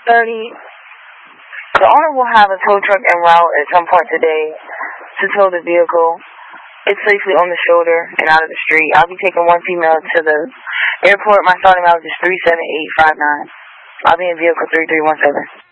30. The owner will have a tow truck en route at some point today to tow the vehicle. It's safely on the shoulder and out of the street. I'll be taking one female to the airport. My starting mileage is 37859. I'll be in vehicle 3317.